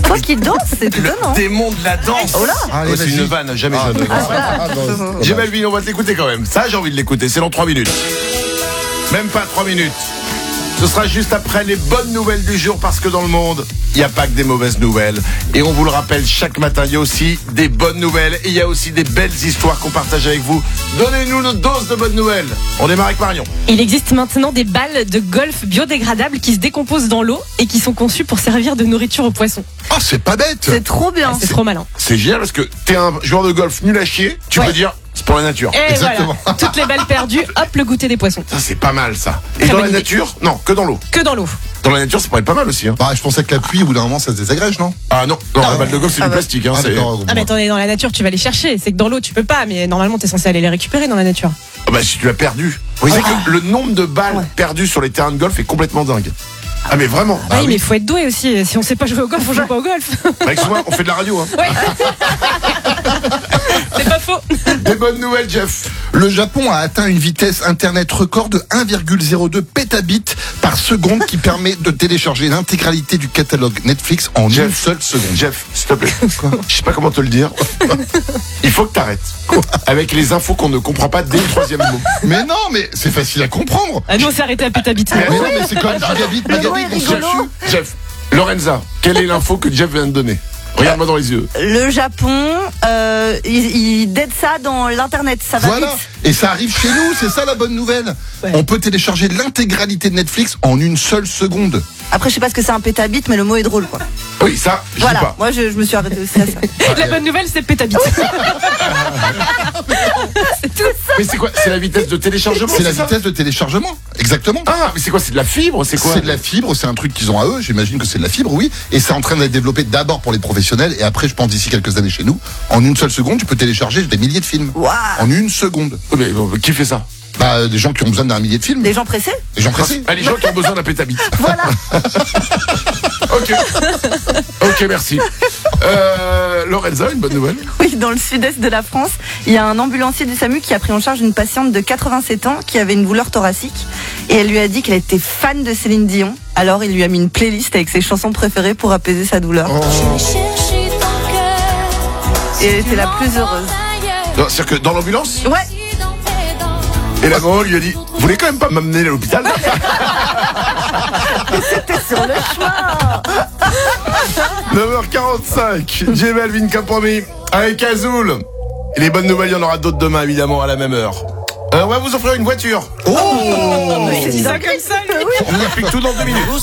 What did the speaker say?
Toi qui danses, c'est Le étonnant. démon de la danse. Oh là. Allez, C'est vas-y. une vanne, jamais je ne non. J'ai Melvin, on va te l'écouter quand même. Ça, j'ai envie de l'écouter. C'est dans 3 minutes. Même pas 3 minutes. Ce sera juste après les bonnes nouvelles du jour parce que dans le monde, il n'y a pas que des mauvaises nouvelles. Et on vous le rappelle, chaque matin, il y a aussi des bonnes nouvelles et il y a aussi des belles histoires qu'on partage avec vous. Donnez-nous notre dose de bonnes nouvelles. On démarre avec Marion. Il existe maintenant des balles de golf biodégradables qui se décomposent dans l'eau et qui sont conçues pour servir de nourriture aux poissons. Oh, c'est pas bête. C'est trop bien. C'est trop malin. C'est génial parce que t'es un joueur de golf nul à chier. Tu peux dire, c'est pour la nature. Et Exactement. voilà, toutes les balles perdues, hop, le goûter des poissons. Ça, c'est pas mal, ça. Et Très dans bonne la idée. nature? Non, que dans l'eau. Que dans l'eau. Dans la nature, ça pourrait être pas mal aussi. Hein. Bah, je pensais que la pluie, au bout d'un moment, ça se désagrège, non? Ah non, la balle de golf, c'est du plastique. Hein, Ah, c'est... d'accord. Ah mais attendez, dans la nature tu vas les chercher, c'est que dans l'eau tu peux pas, mais normalement t'es censé aller les récupérer dans la nature. Ah bah si tu l'as perdu. Vous savez que le nombre de balles perdues sur les terrains de golf est complètement dingue. Ah mais vraiment. Bah oui, mais faut être doué aussi, si on sait pas jouer au golf, on joue pas au golf. Avec soin, on fait de la radio. Hein. Ouais. C'est pas faux. Des bonnes nouvelles, Jeff. Le Japon a atteint une vitesse internet record de 1,02 pétabits par seconde qui permet de télécharger l'intégralité du catalogue Netflix en Jeff. une seule seconde. Jeff, s'il te plaît. Je sais pas comment te le dire. Il faut que t'arrêtes. Avec les infos qu'on ne comprend pas dès le 3e mot. Mais non, mais c'est facile à comprendre. Ah nous on s'est arrêté à pétabit. Mais non, mais c'est comme gigabit, Le mot mégabit, est on s'en rigolo. fout. Jeff, Lorenza, quelle est l'info que Jeff vient de donner? Regarde-moi dans les yeux. Le Japon, il dead ça dans l'internet, ça va Voilà, vite. et ça arrive chez nous, c'est ça la bonne nouvelle. Ouais. On peut télécharger l'intégralité de Netflix en une seule seconde. Après, je sais pas ce que c'est un pétabit, mais le mot est drôle, quoi. Oui, ça, je dis Voilà, pas. moi je me suis arrêtée aussi à ça. La bonne nouvelle c'est pétabit. C'est tout ça. Mais c'est quoi? C'est la vitesse de téléchargement? C'est la ça vitesse de téléchargement, exactement. Ah, mais c'est quoi? C'est de la fibre? C'est quoi? C'est de la fibre, c'est un truc qu'ils ont à eux, j'imagine que c'est de la fibre, oui. Et c'est en train d'être développé d'abord pour les professionnels, et après, je pense d'ici quelques années chez nous, en une seule seconde, tu peux télécharger des milliers de films. Waouh. En une seconde. Oui, mais bon, qui fait ça? Bah, des gens qui ont besoin d'un millier de films. Des gens pressés? Des gens pressés. Ah, les gens qui ont besoin d'un pétabit. Voilà. Ok. Ok, merci. Lorenza, une bonne nouvelle. Oui, dans le sud-est de la France, il y a un ambulancier du SAMU qui a pris en charge une patiente de 87 ans qui avait une douleur thoracique. Et elle lui a dit qu'elle était fan de Céline Dion. Alors il lui a mis une playlist avec ses chansons préférées pour apaiser sa douleur. Et elle était la plus heureuse. Non, c'est-à-dire que dans l'ambulance, Ouais. et la maman lui a dit, vous voulez quand même pas m'amener à l'hôpital? C'était sur le chemin. 9h45, J Melvin comme promis, avec Azul. Et les bonnes nouvelles, il y en aura d'autres demain, évidemment, à la même heure. On va vous offrir une voiture. C'est ça comme ça. On vous explique tout dans 2 minutes.